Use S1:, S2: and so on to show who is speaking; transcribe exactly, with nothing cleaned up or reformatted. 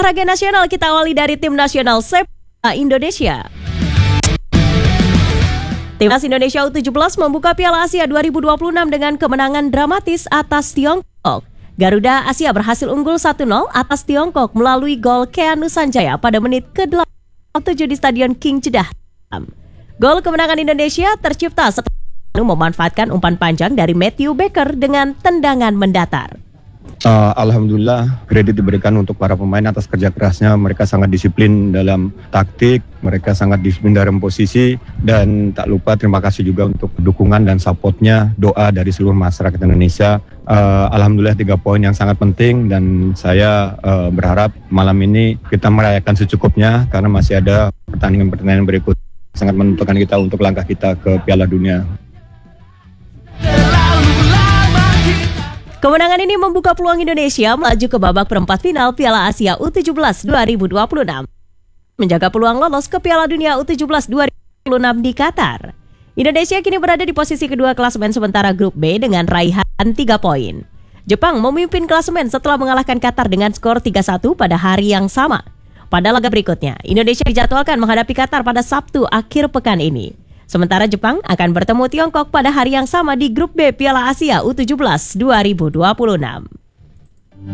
S1: olahraga nasional kita awali dari tim nasional sepak bola Indonesia. Timnas Indonesia U tujuh belas membuka Piala Asia dua ribu dua puluh enam dengan kemenangan dramatis atas Tiongkok. Garuda Asia berhasil unggul satu nol atas Tiongkok melalui gol Keanu Sanjaya pada menit ke delapan puluh tujuh di Stadion King Jeddah. Gol kemenangan Indonesia tercipta setelah memanfaatkan umpan panjang dari Matthew Baker dengan tendangan mendatar.
S2: Uh, Alhamdulillah kredit diberikan untuk para pemain atas kerja kerasnya. Mereka sangat disiplin dalam taktik, mereka sangat disiplin dalam posisi, dan tak lupa terima kasih juga untuk dukungan dan supportnya, doa dari seluruh masyarakat Indonesia. Uh, Alhamdulillah tiga poin yang sangat penting, dan saya uh, berharap malam ini kita merayakan secukupnya karena masih ada pertandingan-pertandingan berikut sangat menentukan kita untuk langkah kita ke Piala Dunia.
S1: Kemenangan ini membuka peluang Indonesia melaju ke babak perempat final Piala Asia U tujuh belas dua ribu dua puluh enam. Menjaga peluang lolos ke Piala Dunia U tujuh belas dua ribu dua puluh enam di Qatar. Indonesia kini berada di posisi kedua klasemen sementara grup B dengan raihan tiga poin. Jepang memimpin klasemen setelah mengalahkan Qatar dengan skor tiga satu pada hari yang sama. Pada laga berikutnya, Indonesia dijadwalkan menghadapi Qatar pada Sabtu akhir pekan ini. Sementara Jepang akan bertemu Tiongkok pada hari yang sama di grup B Piala Asia U tujuh belas dua ribu dua puluh enam.